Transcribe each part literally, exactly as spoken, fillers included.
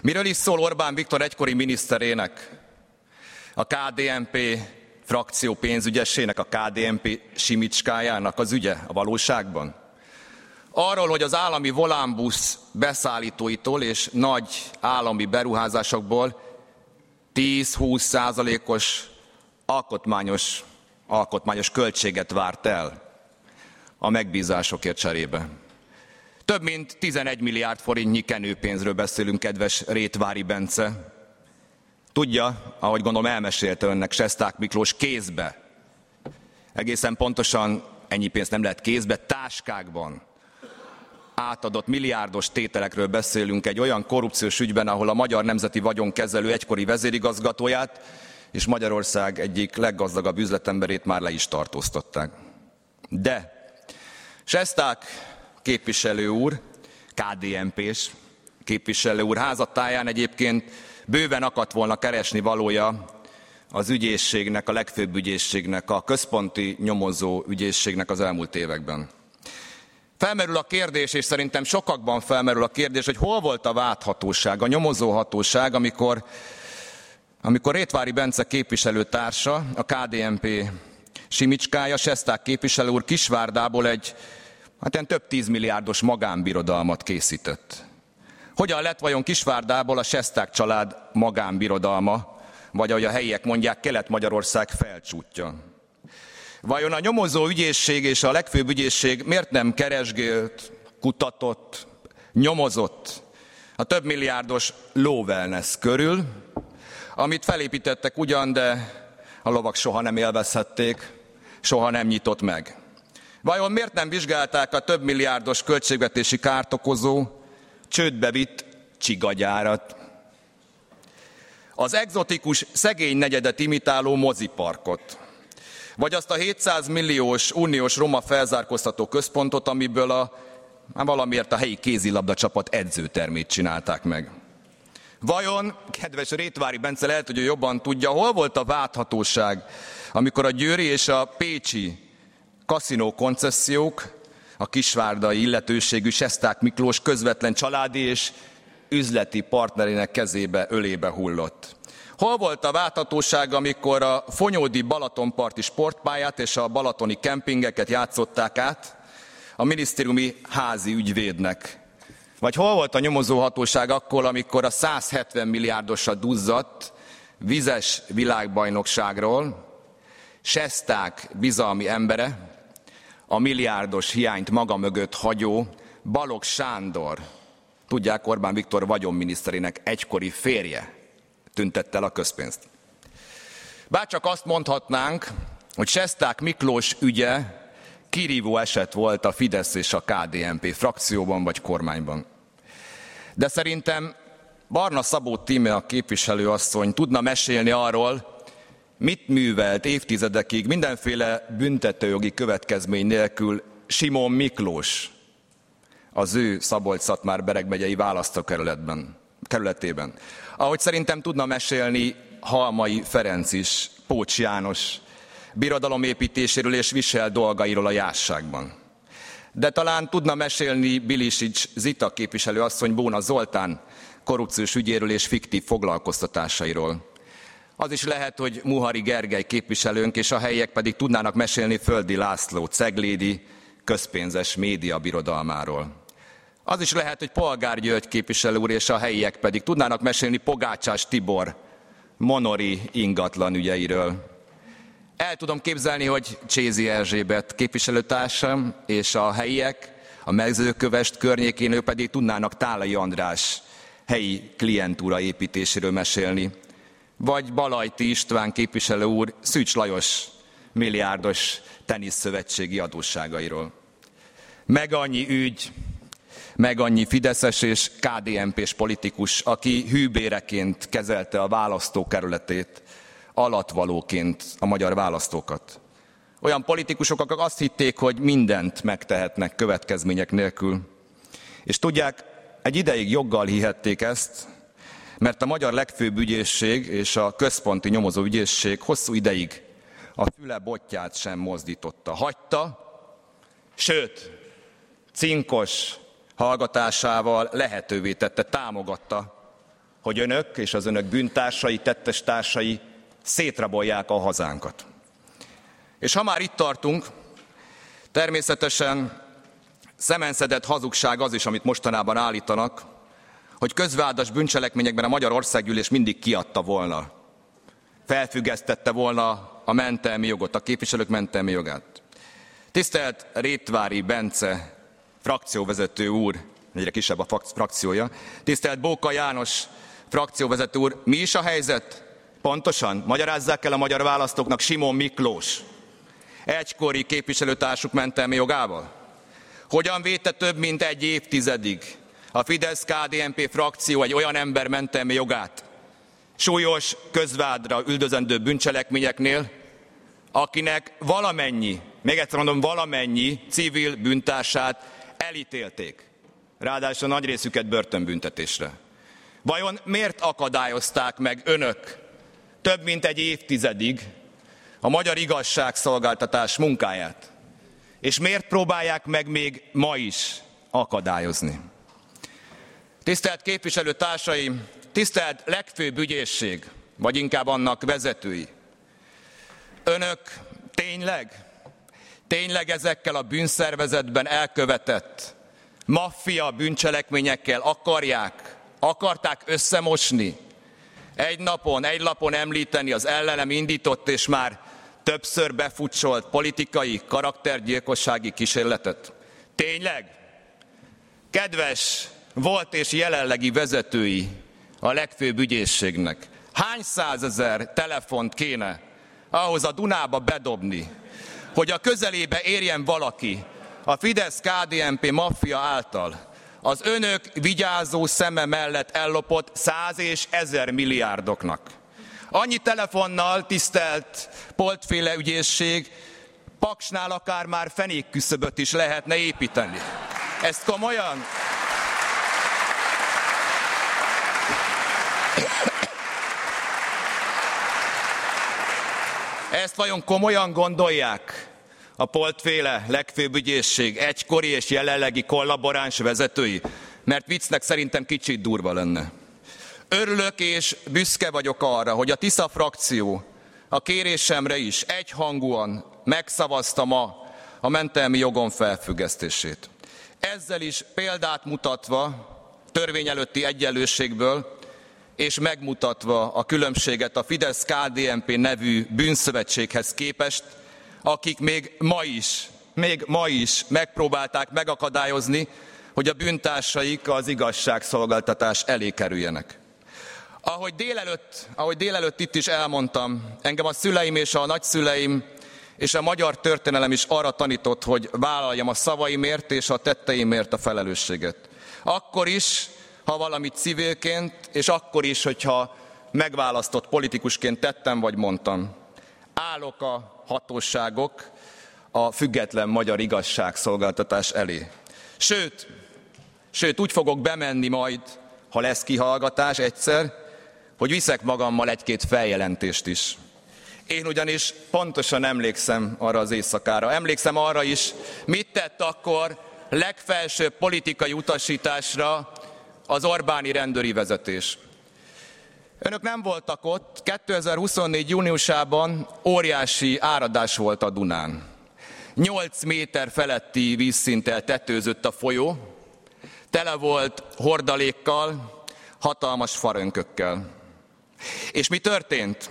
Miről is szól Orbán Viktor egykori miniszterének, a ká dé en pé frakció pénzügyesének, a ká dé en pé Simicskájának az ügye a valóságban? Arról, hogy az állami volánbusz beszállítóitól és nagy állami beruházásokból tíz-húsz százalékos alkotmányos, alkotmányos költséget várt el a megbízásokért cserébe. Több mint tizenegy milliárd forintnyi kenőpénzről beszélünk, kedves Rétvári Bence. Tudja, ahogy gondolom elmesélte önnek Sesták Miklós, kézbe. Egészen pontosan ennyi pénzt nem lehet kézbe, táskákban átadott milliárdos tételekről beszélünk egy olyan korrupciós ügyben, ahol a Magyar Nemzeti Vagyonkezelő egykori vezérigazgatóját és Magyarország egyik leggazdagabb üzletemberét már le is tartóztatták. De Sesták képviselő úr, ká dé en pés képviselő úr házatáján egyébként bőven akadt volna keresni valója az ügyészségnek, a legfőbb ügyészségnek, a központi nyomozó ügyészségnek az elmúlt években. Felmerül a kérdés, és szerintem sokakban felmerül a kérdés, hogy hol volt a vádhatóság, a nyomozóhatóság, amikor, amikor Rétvári Bence képviselőtársa, a ká dé en pé Simicskája, Sesták képviselő úr Kisvárdából egy hát ilyen több tízmilliárdos magánbirodalmat készített. Hogyan lett vajon Kisvárdából a Sesták család magánbirodalma, vagy ahogy a helyiek mondják, Kelet-Magyarország felcsútja? Vajon a nyomozó ügyészség és a legfőbb ügyészség miért nem keresgélt, kutatott, nyomozott a több milliárdos low wellness körül, amit felépítettek ugyan, de a lovak soha nem élvezhették, soha nem nyitott meg? Vajon miért nem vizsgálták a több milliárdos költségvetési kárt okozó, csődbe vitt csigagyárat? Az egzotikus szegény negyedet imitáló moziparkot? Vagy azt a hétszáz milliós uniós roma felzárkóztató központot, amiből a, valamiért a helyi kézilabda csapat edzőtermét csinálták meg? Vajon, kedves Rétvári Bence, lehet, hogy ő jobban tudja, hol volt a vádhatóság, amikor a győri és a pécsi kaszinó koncesziók a kisvárdai illetőségű Sesták Miklós közvetlen családi és üzleti partnerének kezébe, ölébe hullott? Hol volt a vádhatóság, amikor a fonyódi balatonparti sportpályát és a balatoni kempingeket játszották át a minisztériumi házi ügyvédnek? Vagy hol volt a nyomozóhatóság akkor, amikor a száz hetven milliárdosra duzzadt vizes világbajnokságról Sesták bizalmi embere, a milliárdos hiányt maga mögött hagyó Balogh Sándor, tudják, Orbán Viktor vagyonminiszterének egykori férje tüntette el a közpénzt? Bárcsak azt mondhatnánk, hogy Sesták Miklós ügye kirívó eset volt a Fidesz és a ká dé en pé frakcióban vagy kormányban. De szerintem Barna Szabó Tímea képviselőasszony tudna mesélni arról, mit művelt évtizedekig mindenféle büntetőjogi következmény nélkül Simon Miklós az ő Szabolcs-Szatmár-Bereg megyei választókerületben, kerületében. Ahogy szerintem tudna mesélni Halmai Ferenc is Pócs János birodalom építéséről és visel dolgairól a Jásságban. De talán tudna mesélni Bilisics Zita képviselőasszony Bóna Zoltán korrupciós ügyéről és fiktív foglalkoztatásairól. Az is lehet, hogy Muhari Gergely képviselőnk és a helyiek pedig tudnának mesélni Földi László ceglédi közpénzes média birodalmáról. Az is lehet, hogy Polgár György képviselő úr és a helyiek pedig tudnának mesélni Pogácsás Tibor monori ingatlan ügyeiről. El tudom képzelni, hogy Csézi Erzsébet képviselőtársam és a helyiek a Mezőkövesd környékén, ők pedig tudnának Tálai András helyi klientúra építéséről mesélni. Vagy Balajti István képviselő úr Szűcs Lajos milliárdos teniszszövetségi adósságairól. Meg annyi ügy, meg annyi fideszes és ká dé en pés politikus, aki hűbéreként kezelte a választókerületét, alatvalóként a magyar választókat. Olyan politikusok, akik azt hitték, hogy mindent megtehetnek következmények nélkül. És tudják, egy ideig joggal hihették ezt, mert a magyar legfőbb ügyészség és a központi nyomozó ügyészség hosszú ideig a füle botját sem mozdította. Hagyta, sőt, cinkos hallgatásával lehetővé tette, támogatta, hogy önök és az önök bűntársai, tettestársai szétrabolják a hazánkat. És ha már itt tartunk, természetesen szemenszedett hazugság az is, amit mostanában állítanak, hogy közvádas bűncselekményekben a Magyar Országgyűlés mindig kiadta volna, felfüggesztette volna a mentelmi jogot, a képviselők mentelmi jogát. Tisztelt Rétvári Bence, frakcióvezető úr, egyre kisebb a frakciója, tisztelt Bóka János, frakcióvezető úr, mi is a helyzet? Pontosan, magyarázzák el a magyar választóknak Simon Miklós egykori képviselőtársuk mentelmi jogával. Hogyan védte több mint egy évtizedig a Fidesz-ká dé en pé frakció egy olyan ember mentelmi jogát, súlyos közvádra üldözendő bűncselekményeknél, akinek valamennyi, még egyszer mondom, valamennyi civil bűntársát elítélték, ráadásul nagy részüket börtönbüntetésre. Vajon miért akadályozták meg önök több mint egy évtizedig a magyar igazságszolgáltatás munkáját? És miért próbálják meg még ma is akadályozni? Tisztelt képviselőtársaim, tisztelt legfőbb ügyészség, vagy inkább annak vezetői, önök tényleg, tényleg ezekkel a bűnszervezetben elkövetett maffia bűncselekményekkel akarják, akarták összemosni, egy napon, egy lapon említeni az ellenem indított és már többször befutcsolt politikai, karaktergyilkossági kísérletet? Tényleg? Kedves volt és jelenlegi vezetői a legfőbb ügyészségnek, hány százezer telefont kéne ahhoz a Dunába bedobni, hogy a közelébe érjen valaki a Fidesz-ká dé en pé maffia által az önök vigyázó szeme mellett ellopott száz és ezer milliárdoknak? Annyi telefonnal, tisztelt Polt-féle ügyészség, Paksnál akár már fenékküszöböt is lehetne építeni. Ezt komolyan? Ezt vajon komolyan gondolják a Polt-féle legfőbb ügyészség egykori és jelenlegi kollaboráns vezetői? Mert viccnek szerintem kicsit durva lenne. Örülök és büszke vagyok arra, hogy a Tisza frakció a kérésemre is egyhangúan megszavazta ma a mentelmi jogom felfüggesztését. Ezzel is példát mutatva törvény előtti egyenlőségből, és megmutatva a különbséget a Fidesz-ká dé en pé nevű bűnszövetséghez képest, akik még ma is, még ma is megpróbálták megakadályozni, hogy a bűntársaik az igazságszolgáltatás elé kerüljenek. Ahogy délelőtt, ahogy délelőtt itt is elmondtam, engem a szüleim és a nagyszüleim és a magyar történelem is arra tanított, hogy vállaljam a szavaimért és a tetteimért a felelősséget. Akkor is, ha valamit civilként, és akkor is, hogyha megválasztott politikusként tettem vagy mondtam. Állok a hatóságok, a független magyar igazságszolgáltatás elé. Sőt, sőt, úgy fogok bemenni majd, ha lesz kihallgatás egyszer, hogy viszek magammal egy-két feljelentést is. Én ugyanis pontosan emlékszem arra az éjszakára. Emlékszem arra is, mit tett akkor legfelsőbb politikai utasításra az Orbáni rendőri vezetés. Önök nem voltak ott, kétezer-huszonnégy júniusában óriási áradás volt a Dunán. nyolc méter feletti vízszinttel tetőzött a folyó, tele volt hordalékkal, hatalmas farönkökkel. És mi történt?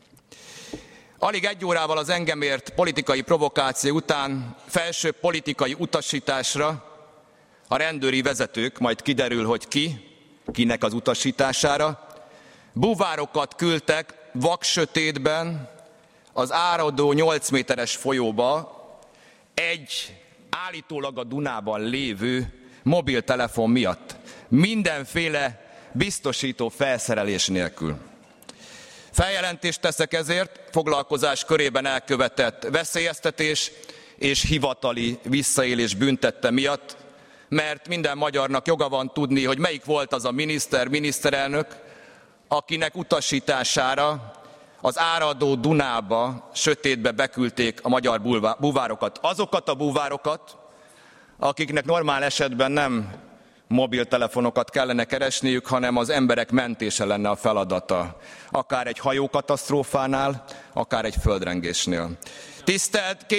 Alig egy órával az engem ért politikai provokáció után felső politikai utasításra a rendőri vezetők, majd kiderül, hogy ki, kinek az utasítására, buvárokat küldtek vaksötétben az áradó nyolc méteres folyóba egy állítólag a Dunában lévő mobiltelefon miatt. Mindenféle biztosító felszerelés nélkül. Feljelentést teszek ezért foglalkozás körében elkövetett veszélyeztetés és hivatali visszaélés büntette miatt, mert minden magyarnak joga van tudni, hogy melyik volt az a miniszter, miniszterelnök, akinek utasítására az áradó Dunába, sötétbe beküldték a magyar buvárokat. Azokat a buvárokat, akiknek normál esetben nem mobiltelefonokat kellene keresniük, hanem az emberek mentése lenne a feladata. Akár egy hajókatasztrófánál, akár egy földrengésnél. Tisztelt